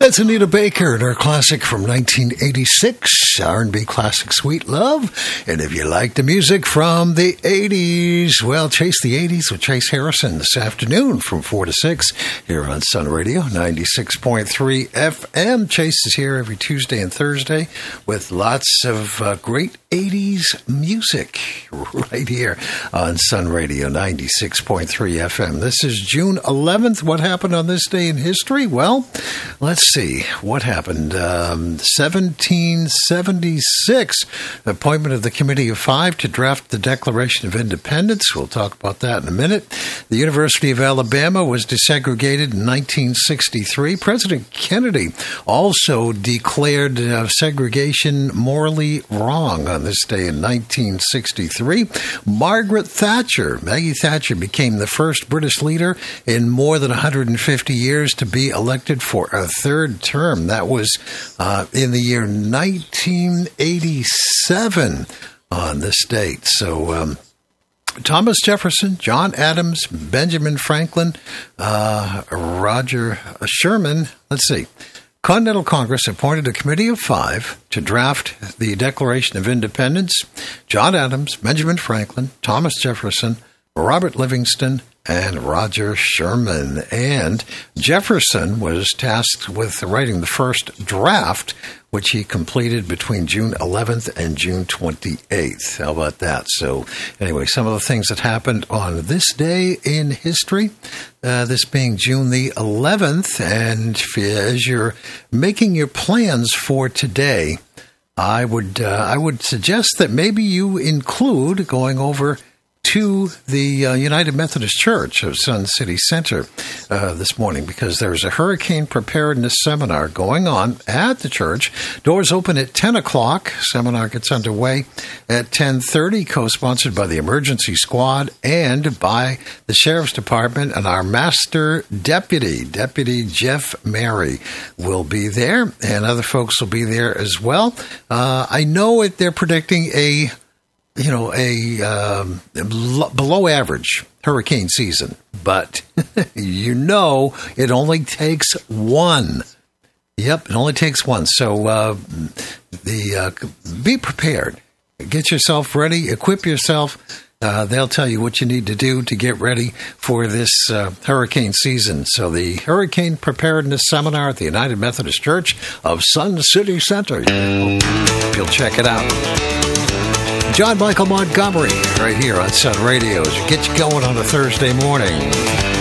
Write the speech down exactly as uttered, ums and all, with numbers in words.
That's Anita Baker and her classic from nineteen eighty-six, R and B classic Sweet Love. And if you like the music from the eighties, well, chase the eighties with Chase Harrison this afternoon from four to six here on Sun Radio ninety-six point three F M. Chase is here every Tuesday and Thursday with lots of uh, great eighties music right here on Sun Radio ninety-six point three F M. This is June eleventh. What happened on this day in history? Well, let's see. What happened? Um, seventeen seventy-six, appointment of the Committee of Five to draft the Declaration of Independence. We'll talk about that in a minute. The University of Alabama was desegregated in nineteen sixty-three. President Kennedy also declared uh, segregation morally wrong on this day in nineteen sixty-three. Margaret Thatcher, Maggie Thatcher, became the first British leader in more than one hundred fifty years to be elected for a third term. That was uh, in the year nineteen eighty-seven on this date. So, um, Thomas Jefferson, John Adams, Benjamin Franklin, uh, Roger Sherman. Let's see. Continental Congress appointed a committee of five to draft the Declaration of Independence. John Adams, Benjamin Franklin, Thomas Jefferson, Robert Livingston, and Roger Sherman. And Jefferson was tasked with writing the first draft, which he completed between June eleventh and June twenty-eighth. How about that? So anyway, some of the things that happened on this day in history, uh, this being June the eleventh. And if, as you're making your plans for today, I would uh, I would suggest that maybe you include going over to the uh, United Methodist Church of Sun City Center uh, this morning, because there's a hurricane preparedness seminar going on at the church. Doors open at ten o'clock. Seminar gets underway at ten thirty, co-sponsored by the Emergency Squad and by the Sheriff's Department. And our Master Deputy, Deputy Jeff Mary, will be there, and other folks will be there as well. Uh, I know it, they're predicting a you know, a um, below average hurricane season, but you know it only takes one. Yep, it only takes one. So uh, the uh, be prepared. Get yourself ready. Equip yourself. Uh, they'll tell you what you need to do to get ready for this uh, hurricane season. So the Hurricane Preparedness Seminar at the United Methodist Church of Sun City Center. You'll check it out. John Michael Montgomery right here on Sun Radio as we get you going on a Thursday morning.